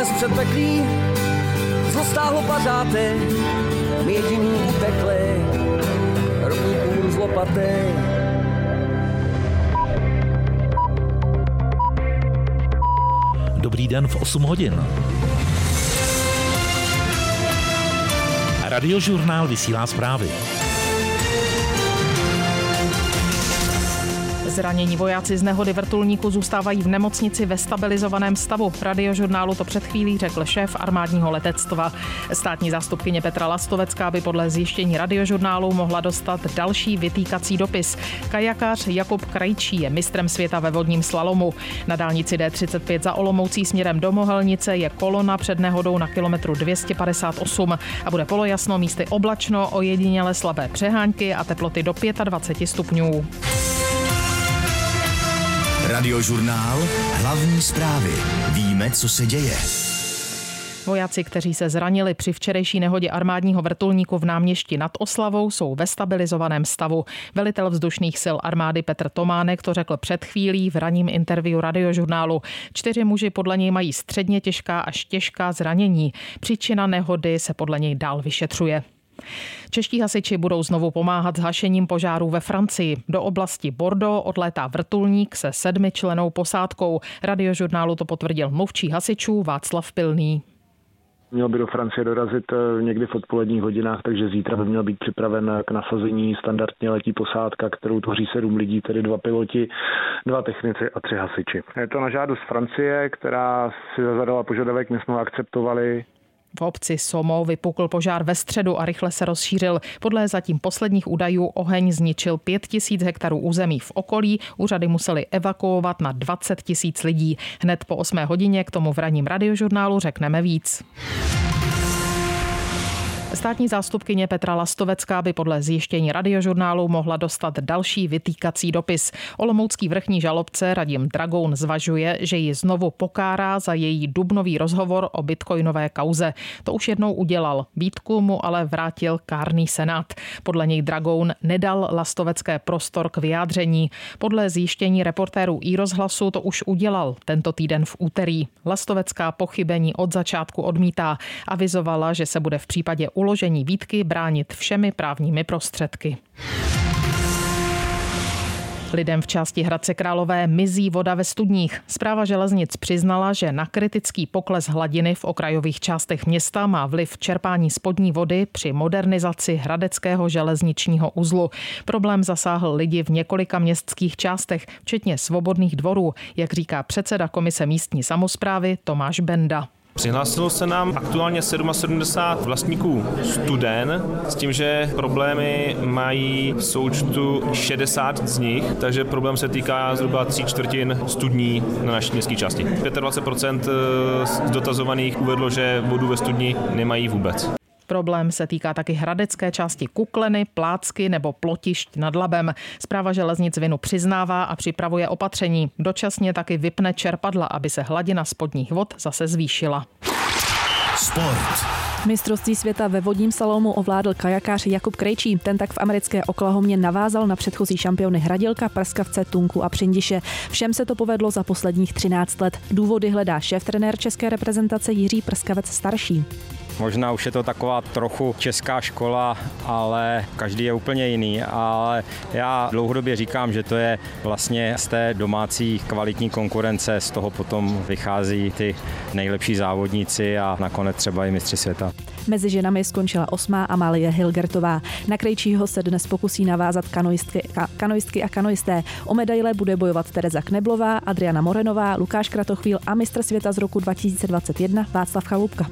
dnes předpeklí, zlo stáhlo pařáty, my jediný utekli, rovný kůr z lopaty. Dobrý den v 8 hodin. Radiožurnál vysílá zprávy. Zranění vojáci z nehody vrtulníku zůstávají v nemocnici ve stabilizovaném stavu. Radiožurnálu to před chvílí řekl šéf armádního letectva. Státní zástupkyně Petra Lastovecká by podle zjištění Radiožurnálu mohla dostat další vytýkací dopis. Kajakář Jakub Krejčí je mistrem světa ve vodním slalomu. Na dálnici D35 za Olomoucí směrem do Mohelnice je kolona před nehodou na kilometru 258 a bude polojasno, místy oblačno, ojediněle slabé přehánky a teploty do 25 stupňů. Radiožurnál, hlavní zprávy. Víme, co se děje. Vojáci, kteří se zranili při včerejší nehodě armádního vrtulníku v Náměšti nad Oslavou, jsou ve stabilizovaném stavu. Velitel vzdušných sil armády Petr Tománek to řekl před chvílí v ranním interview Radiožurnálu. 4 muži podle něj mají středně těžká až těžká zranění. Příčina nehody se podle něj dál vyšetřuje. Čeští hasiči budou znovu pomáhat s hašením požárů ve Francii. Do oblasti Bordeaux odlétá vrtulník se 7člennou posádkou. Radiožurnálu to potvrdil mluvčí hasičů Václav Pilný. Měl by do Francie dorazit někdy v odpoledních hodinách, takže zítra by měl být připraven k nasazení. Standardně letí posádka, kterou tvoří 7 lidí, tedy 2 piloti, 2 technici a 3 hasiči. Je to na žádost Francie, která si zadala požadavek, my jsme ho akceptovali. V obci Somo vypukl požár ve středu a rychle se rozšířil. Podle zatím posledních údajů oheň zničil 5000 hektarů území v okolí. Úřady museli evakuovat na 20 000 lidí. Hned po 8 hodině k tomu v ranním Radiožurnálu řekneme víc. Státní zástupkyně Petra Lastovecká by podle zjištění Radiožurnálu mohla dostat další vytýkací dopis. Olomoucký vrchní žalobce Radim Dragoun zvažuje, že ji znovu pokárá za její dubnový rozhovor o bitcoinové kauze. To už jednou udělal. Výtku mu ale vrátil kárný senát. Podle něj Dragoun nedal Lastovecké prostor k vyjádření. Podle zjištění reportérů iRozhlasu to už udělal tento týden v úterý. Lastovecká pochybení od začátku odmítá. Avizovala, že se bude v případě uložení výtky bránit všemi právními prostředky. Lidem v části Hradce Králové mizí voda ve studních. Správa železnic přiznala, že na kritický pokles hladiny v okrajových částech města má vliv čerpání spodní vody při modernizaci hradeckého železničního uzlu. Problém zasáhl lidi v několika městských částech, včetně Svobodných dvorů, jak říká předseda komise místní samosprávy Tomáš Benda. Přihlásilo se nám aktuálně 77 vlastníků studen s tím, že problémy mají v součtu 60 z nich, takže problém se týká zhruba 3/4 studní na naší městské části. 25% z dotazovaných uvedlo, že vodu ve studni nemají vůbec. Problém se týká taky hradecké části Kukleny, Plácky nebo Plotišť nad Labem. Správa železnic vinu přiznává a připravuje opatření. Dočasně taky vypne čerpadla, aby se hladina spodních vod zase zvýšila. Sport. Mistrovství světa ve vodním slalomu ovládl kajakář Jakub Krejčí. Ten tak v americké Oklahomě navázal na předchozí šampiony Hradilka, Prskavce, Tunku a Přindiše. Všem se to povedlo za posledních 13 let. Důvody hledá šéftrenér české reprezentace Jiří Prskavec starší. Možná už je to taková trochu česká škola, ale každý je úplně jiný. Ale já dlouhodobě říkám, že to je vlastně z té domácí kvalitní konkurence, z toho potom vychází ty nejlepší závodníci a nakonec třeba i mistři světa. Mezi ženami skončila 8. Amalie Hilgertová. Na Krejčího se dnes pokusí navázat kanoistky a kanoisté. O medaile bude bojovat Tereza Kneblová, Adriana Morenová, Lukáš Kratochvíl a mistr světa z roku 2021 Václav Chalupka.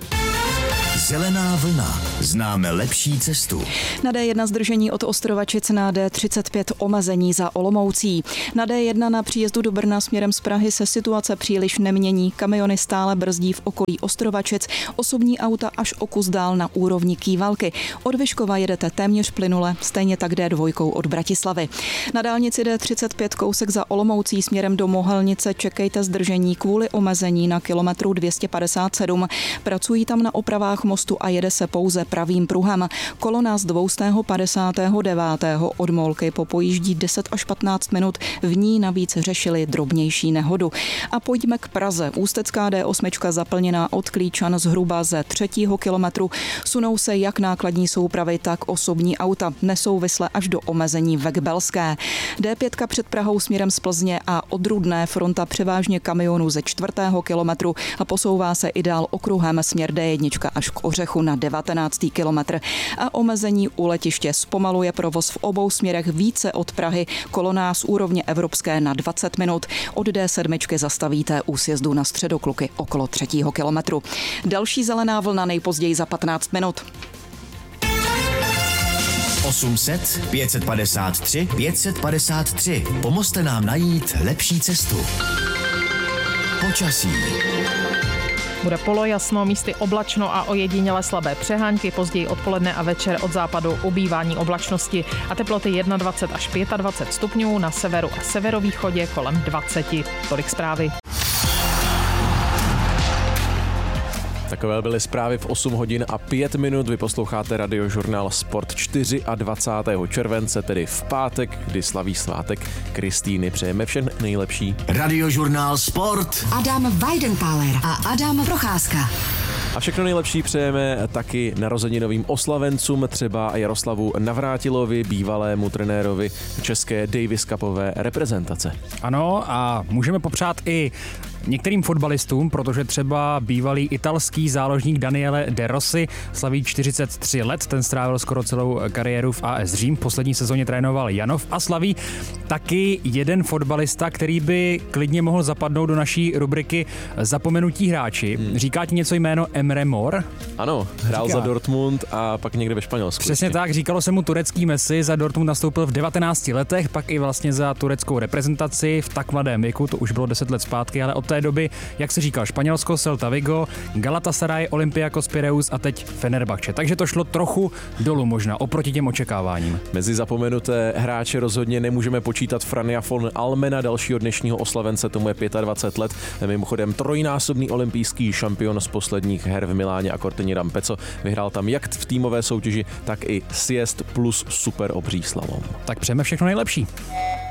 Zelená vlna. Známe lepší cestu. Na D1 zdržení od Ostrovačic, na D35 omezení za Olomoucí. Na D1 na příjezdu do Brna směrem z Prahy se situace příliš nemění. Kamiony stále brzdí v okolí Ostrovačic, osobní auta až o kus dál na úrovni Kývalky. Od Vyškova jedete téměř plynule, stejně tak D2 od Bratislavy. Na dálnici D35 kousek za Olomoucí směrem do Mohelnice čekejte zdržení kvůli omezení na kilometru 257. Pracují tam na opravách mostu a jede se pouze pravým pruhem. Kolona z 259. od Molky popojíždí 10 až 15 minut, v ní navíc řešili drobnější nehodu. A pojďme k Praze. Ústecká D8 zaplněná od Klíčan zhruba ze 3. kilometru. Sunou se jak nákladní soupravy, tak osobní auta. Nesouvisle až do omezení ve Kbelské. D5 před Prahou směrem z Plzně a od Rudné fronta převážně kamionů ze 4. kilometru a posouvá se i dál okruhem směr D1 až k Ořechu na 19. kilometr. A omezení u letiště zpomaluje provoz v obou směrech více od Prahy. Kolona z úrovně evropské na 20 minut. Od D7 zastavíte u sjezdu na Středokluky okolo 3. kilometru. Další zelená vlna nejpozději za 15 minut. 800 553 553. Pomozte nám najít lepší cestu. Počasí. Bude polojasno, místy oblačno a ojediněle slabé přehánky, později odpoledne a večer od západu ubývání oblačnosti a teploty 21 až 25 stupňů, na severu a severovýchodě kolem 20. Tolik zprávy. Takové byly zprávy v 8 hodin a 5 minut. Vy posloucháte Radiožurnál Sport 24. července, tedy v pátek, kdy slaví svátek Kristýny. Přejeme všem nejlepší. Radiožurnál Sport. Adam Weidenpaler a Adam Procházka. A všechno nejlepší přejeme taky narozeninovým oslavencům, třeba Jaroslavu Navrátilovi, bývalému trenérovi české Davis Cupové reprezentace. Ano, a můžeme popřát i některým fotbalistům, protože třeba bývalý italský záložník Daniele De Rossi slaví 43 let, ten strávil skoro celou kariéru v AS Řím, v poslední sezóně trénoval Janov a slaví taky jeden fotbalista, který by klidně mohl zapadnout do naší rubriky Zapomenutí hráči. Říká ti něco jméno Emre Mor? Ano, hrál za Dortmund a pak někde ve Španělsku. Přesně tak, říkalo se mu turecký Messi, za Dortmund nastoupil v 19 letech, pak i vlastně za tureckou reprezentaci v tak mladém věku, to už bylo 10 let zpátky, ale od té doby, jak se říkal, Španělsko, Celta Vigo, Galatasaray, Olympiakos Pireus a teď Fenerbahce. Takže to šlo trochu dolů možná oproti těm očekáváním. Mezi zapomenuté hráče rozhodně nemůžeme počítat Franja von Almena, dalšího dnešního oslavence, tomu je 25 let, mimochodem trojnásobný olympijský šampion z posledních her v Miláně a Cortini d'Ampezzo. Vyhrál tam jak v týmové soutěži, tak i sjezd plus super obří slalom. Tak přejeme všechno nejlepší.